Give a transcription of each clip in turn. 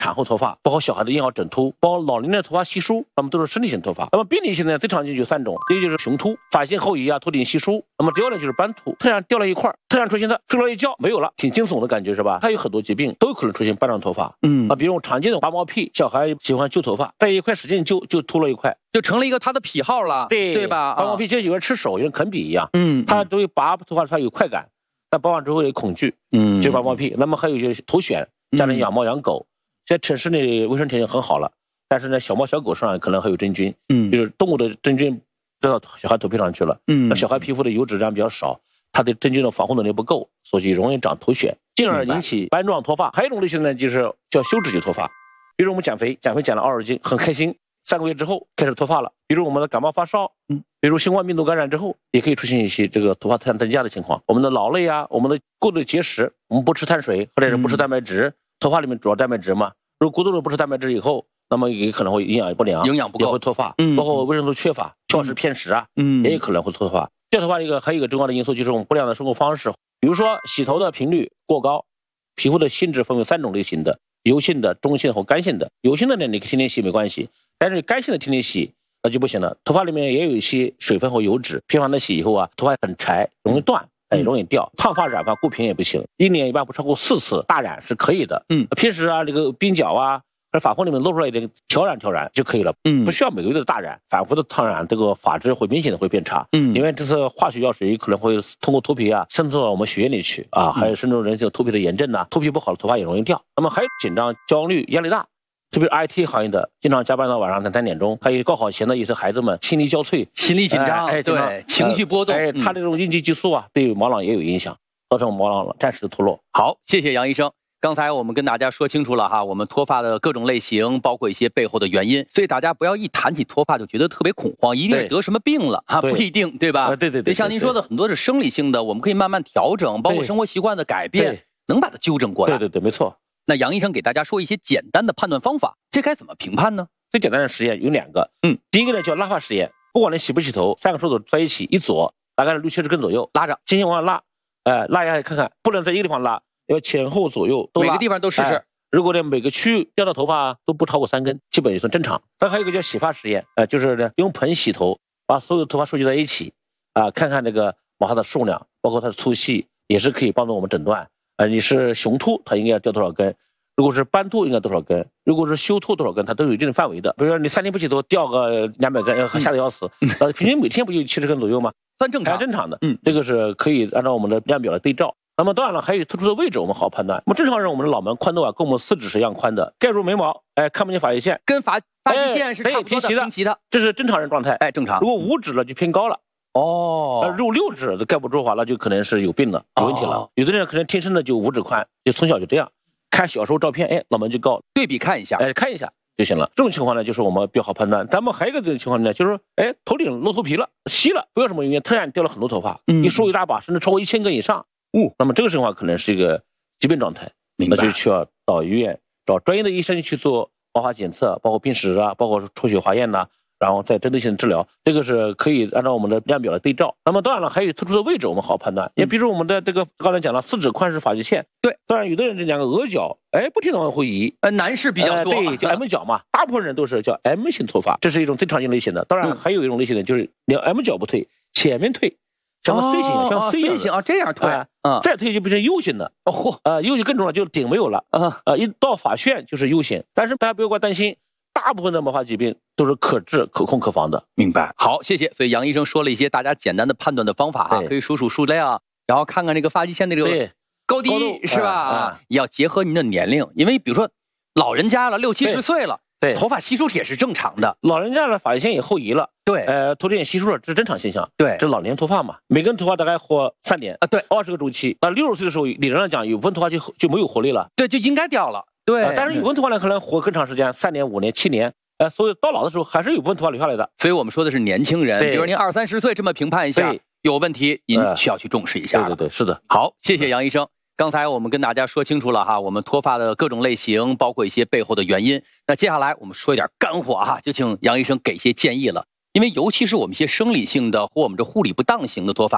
产后脱发，包括小孩的婴儿枕秃，包括老年人的头发稀疏，那么都是生理性脱发。那么病理性呢，最常见就3种，第一就是雄秃，发线后移啊，头顶稀疏。那么第二呢就是斑秃，头上掉了一块，突然出现的睡了一觉没有了，挺惊悚的感觉是吧？还有很多疾病都有可能出现斑状脱发。比如常见的拔毛癖，小孩喜欢揪头发，在一块使劲揪，就秃了一块， 就成了一个他的癖好了，对吧？ 拔毛癖就有人吃手，有人啃笔一样，他对拔头发他有快感，但拔完之后有恐惧，就拔毛癖。那么还有一些头癣，家里养猫养狗，现在城市内卫生条件很好了，但是呢，小猫小狗上可能还有真菌，就是动物的真菌掉到小孩头皮上去了，那小孩皮肤的油脂量比较少，它的真菌的防护能力不够，所以容易长头癣，进而引起斑状脱发。还有一种类型呢，就是叫休止性脱发，比如我们减肥减了20斤，很开心，3个月之后开始脱发了。比如我们的感冒发烧，比如新冠病毒感染之后，也可以出现一些这个头发自然增加的情况。我们的劳累啊，我们的过度的节食，我们不吃碳水或者是不吃蛋白质，头发里面主要蛋白质嘛，如果过度的不吃蛋白质以后，那么也可能会营养不良， 营养不够， 也会脱发，包括维生素缺乏、挑食偏食啊，也有可能会脱发。掉头发还有一个重要的因素就是我们不良的生活方式，比如说洗头的频率过高，皮肤的性质分为3种类型的，油性的、中性的和干性的。油性的呢，你天天洗没关系，但是干性的天天洗那就不行了。头发里面也有一些水分和油脂，频繁的洗以后啊，头发很柴，容易断，容易掉。烫发、染发、固平也不行，1年一般不超过4次大染是可以的。平时啊，这个鬓角啊，而发缝里面露出来一点挑染就可以了，不需要每个月的大染，反复的烫染，这个发质会明显的会变差，因为这是化学药水可能会通过头皮啊渗透到我们血液里去啊，还有甚至人有头皮的炎症啊，头皮不好的头发也容易掉。那么还有紧张、焦虑、压力大，特别是 IT 行业的，经常加班到晚上3点钟，还有高考前的一些孩子们心力交瘁、 心理紧张，对，情绪波动， 他这种应激激素啊，对毛囊也有影响，造成毛囊暂时的脱落。 好，谢谢杨医生。刚才我们跟大家说清楚了哈，我们脱发的各种类型，包括一些背后的原因，所以大家不要一谈起脱发就觉得特别恐慌，一定是得什么病了啊？不一定，对吧？ 对， 像您说的很多是生理性的，我们可以慢慢调整，包括生活习惯的改变，能把它纠正过来。 对，没错。 那杨医生给大家说一些简单的判断方法，这该怎么评判呢？ 最简单的实验有2个，第一个呢叫拉发实验，不管你洗不洗头，3个手指在一起一左，大概是60-70根左右，拉着，轻轻往上拉，拉下来看看，不能在一个地方拉。要前后左右都拉， 每个地方都试试。 如果呢每个区域掉的头发都不超过3根，基本也算正常。还有一个叫洗发实验，就是呢用盆洗头，把所有头发收集在一起，看看这个毛发的数量，包括它的粗细，也是可以帮助我们诊断。你是雄秃，它应该要掉多少根？如果是斑秃，应该多少根？如果是休秃多少根？它都有一定的范围的。比如说你3天不洗头，掉个200根，吓得要死。平均每天不就70根左右吗？ 算正常的。这个是可以按照我们的量表来对照。那么当然了，还有突出的位置我们好判断。我们正常人我们的脑门宽度啊，跟我们4指是一样宽的，盖住眉毛，看不见发际线， 跟发际线是差不多的，平齐的， 这是正常人状态， 正常。 如果5指了就偏高了，如果6指都盖不住的话，那就可能是有病了，有问题了。有的人可能天生的就5指宽，就从小就这样，看小时候照片，脑门就高， 对比看一下， 看一下就行了。这种情况呢，就是我们比较好判断。咱们还有一个情况呢，就是头顶露头皮了，稀了，不知道什么原因，突然掉了很多头发，一梳一大把，甚至超过1000根以上。那么这个情况可能是一个疾病状态，那就需要到医院找专业的医生去做毛发检测，包括病史啊，包括抽血化验呐，然后再针对性的治疗。这个是可以按照我们的量表来对照。那么当然了，还有突出的位置我们好判断，也比如我们的这个刚才讲了4指宽是发际线，对，当然有的人这2个额角，不停的往回移， 男士比较多， 对，叫 M 角嘛，大部分人都是叫 M 型头发，这是一种最常见类型的。当然还有一种类型的就是连 M 角不退，前面退。像个 C 型，像 C 型这样退， 再退就变成 U 型的。U 型更重要，就顶没有了。一到发旋就是 U 型。但是大家不要过担心，大部分的毛发疾病都是可治、可控、可防的。 明白。好，谢谢。所以杨医生说了一些大家简单的判断的方法哈，可以数数量，然后看看这个发际线的这个高低是吧？要结合您的年龄，因为比如说老人家了60-70岁了。 对， 头发稀疏也是正常的。 老人家的发际线也后移了， 对， 头顶也稀疏了，这是正常现象。 对， 这老年脱发嘛，每根头发大概活3年啊，对 ，20个周期。那60岁的时候，理论上讲，有部分头发就没有活力了， 对，就应该掉了。对， 但是有部分头发呢，可能活更长时间，3年、5年、7年，所以到老的时候还是有部分头发留下来的。 所以我们说的是年轻人，比如您20-30岁这么评判一下，有问题，您需要去重视一下。 对，是的。 好，谢谢杨医生。刚才我们跟大家说清楚了哈，我们脱发的各种类型，包括一些背后的原因。那接下来我们说一点干货哈，就请杨医生给一些建议了。因为尤其是我们一些生理性的或我们这护理不当型的脱发，我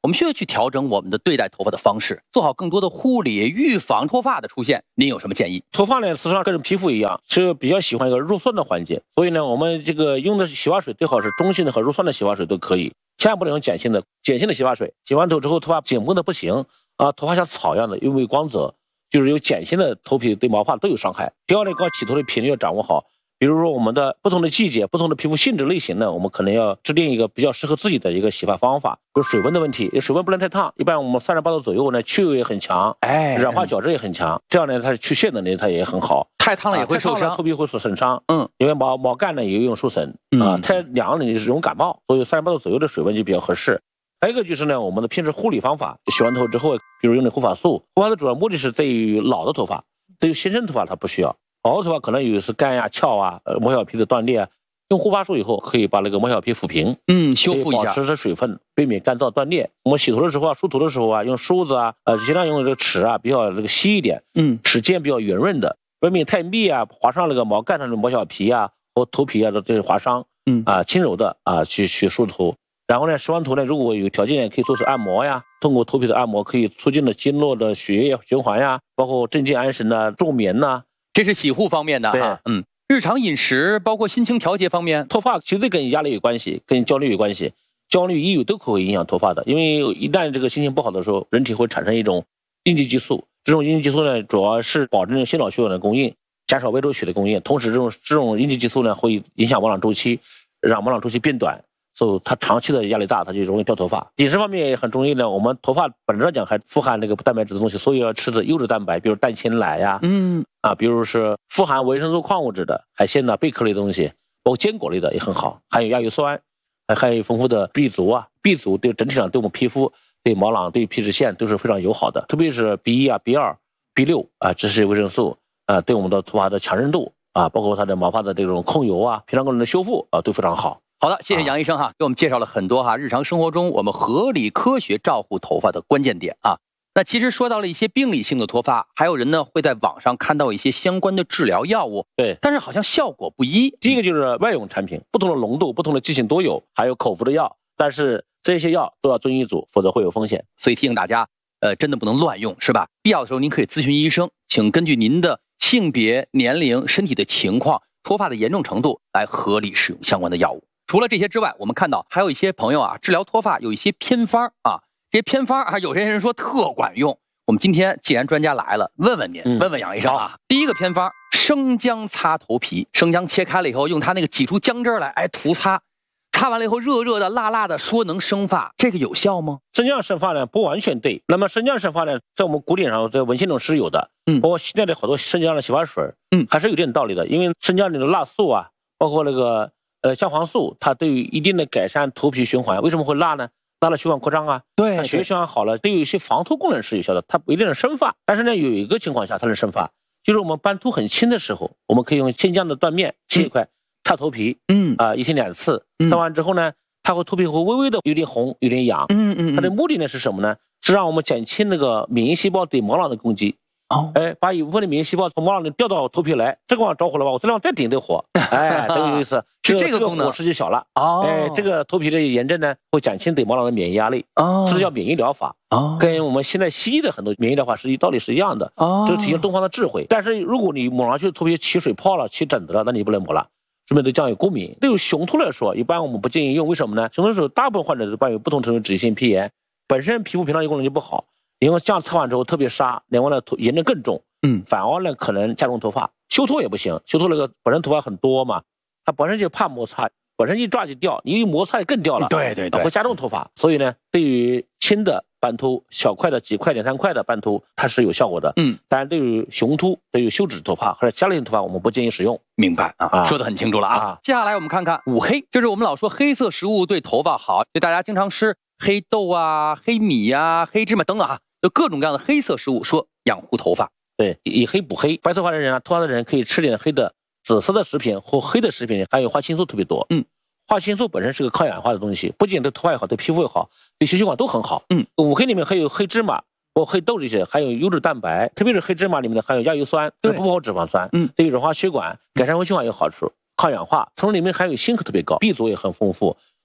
我们需要去调整我们的对待头发的方式，做好更多的护理，预防脱发的出现。您有什么建议？ 脱发呢，事实上跟皮肤一样，是比较喜欢一个弱酸的环境，所以呢，我们这个用的洗发水最好是中性的和弱酸的洗发水都可以，千万不能用碱性的。碱性的洗发水洗完头之后，头发紧绷的不行啊，头发像草一样的，又没有光泽，就是有碱性的头皮对毛发都有伤害。第二呢，洗头的频率要掌握好。比如说我们的不同的季节、不同的皮肤性质类型呢，我们可能要制定一个比较适合自己的一个洗发方法。比如水温的问题，水温不能太烫，一般我们38度左右呢，去油也很强，软化角质也很强，这样呢，它去屑能力它也很好。 太烫了也会受伤， 头皮会损伤。因为毛干呢也有受损太凉了你是容易感冒，所以38度左右的水温就比较合适。还有一个就是呢，我们的平时护理方法，洗完头之后，比如用的护发素，护发素主要目的是对于老的头发，对于新生头发它不需要。老的头发可能有是干呀、翘啊、毛小皮的断裂，用护发素以后可以把那个毛小皮抚平， 修复一下， 保持水分，避免干燥断裂。我们洗头的时候啊、梳头的时候啊，用梳子啊，尽量用这个齿啊比较这个细一点，齿尖比较圆润的，避免太密啊，划伤那个毛干上的毛小皮啊或头皮啊的这些划伤，轻柔的去梳头。然后呢，洗完头呢，如果有条件可以做出按摩呀，通过头皮的按摩可以促进了经络的血液循环呀，包括镇静安神呐、助眠呐。 这是洗护方面的哈，日常饮食包括心情调节方面， 脱发绝对跟压力有关系，跟焦虑有关系，焦虑、抑郁都可以影响脱发的。因为一旦这个心情不好的时候，人体会产生一种应激激素，这种应激激素呢，主要是保证心脑血管的供应，减少微周血的供应，同时这种应激激素呢，会影响毛囊周期，让毛囊周期变短。所以它长期的压力大，它就容易掉头发。饮食方面也很重要呢，我们头发本质上讲还富含那个蛋白质的东西，所以要吃的优质蛋白，比如蛋清奶呀，比如是富含维生素、矿物质的海鲜呐、贝壳类的东西，包括坚果类的也很好，还有亚油酸，还有丰富的 B 族啊 ，B 族对整体上对我们皮肤、对毛囊、对皮脂腺都是非常友好的，特别是 B1 啊、B2、B6这些维生素对我们的头发的强韧度包括它的毛发的这种控油啊、皮囊功能的修复都非常好。 好的，谢谢杨医生给我们介绍了很多日常生活中我们合理科学照顾头发的关键点那其实说到了一些病理性的脱发，还有人呢会在网上看到一些相关的治疗药物， 对， 但是好像效果不一。 第一个就是外用产品，不同的浓度、不同的剂型都有，还有口服的药，但是这些药都要遵医嘱，否则会有风险。 所以提醒大家，真的不能乱用，是吧？必要的时候您可以咨询医生，请根据您的性别、年龄、身体的情况、脱发的严重程度来合理使用相关的药物。除了这些之外，我们看到还有一些朋友治疗脱发有一些偏方这些偏方有些人说特管用。我们今天既然专家来了，问问您，问问杨医生第一个偏方，生姜擦头皮，生姜切开了以后，用它那个挤出姜汁来涂擦，擦完了以后热热的、辣辣的，说能生发，这个有效吗？ 生姜生发呢不完全对。那么生姜生发呢，在我们古典上在文献中是有的，包括现在的好多生姜的洗发水，还是有点道理的。因为生姜里的辣素包括那个姜黄素，它对于一定的改善头皮循环。为什么会辣呢？辣了血管扩张对， 血液循环好了，对于一些防脱功能是有效的，它不一定能生发。但是呢，有一个情况下它能生发，就是我们斑秃很轻的时候，我们可以用新疆的断面切一块擦头皮，一天2次，擦完之后呢，它会头皮会微微的有点红，有点痒，它的目的呢是什么呢？是让我们减轻那个免疫细胞对毛囊的攻击。把一部分的免疫细胞从毛囊里调到头皮来，这个往着火了吧，我这样再顶这火，这个有意思， 是这个功能， 火势就小了。这个头皮的炎症呢，会减轻对毛囊的免疫压力，这叫免疫疗法。跟我们现在西医的很多免疫疗法道理是一样的，这体现东方的智慧。但是如果你抹上去头皮起水泡了、起疹子了，那你不能抹了，说明对酱有过敏。对于雄秃来说，一般我们不建议用，为什么呢？雄秃的时候，大部分患者都伴有不同程度的脂溢性皮炎，本身皮肤屏障功能就不好。因为酱擦完之后特别沙，另外呢炎症更重，反而呢可能加重头发。修脱也不行，修脱那个本身头发很多嘛，它本身就怕摩擦，本身一抓就掉，你一摩擦更掉了， 对， 会加重头发。所以呢，对于轻的斑秃、小块的几块、2-3块的斑秃，它是有效果的。当然对于雄秃、对于休止头发或者家里的头发，我们不建议使用。 明白说得很清楚了接下来我们看看五黑，就是我们老说黑色食物对头发好，就大家经常吃黑豆黑米黑芝麻等等有各种各样的黑色食物，说养护头发。 对，以黑补黑，白头发的人脱发的人可以吃点黑的、紫色的食品或黑的食品，还有花青素特别多。花青素本身是个抗氧化的东西，不仅对头发也好，对皮肤也好，对心血管都很好。五黑里面还有黑芝麻或黑豆这些，还有优质蛋白，特别是黑芝麻里面的含有亚油酸，不包括脂肪酸，对于软化血管、改善微循环有好处，抗氧化。从里面含有锌特别高，B 族也很丰富。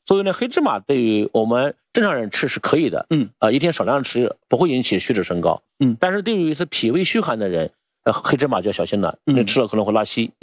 所以呢，黑芝麻对于我们正常人吃是可以的，一天少量吃不会引起血脂升高，但是对于是脾胃虚寒的人，黑芝麻就要小心了，你吃了可能会拉稀。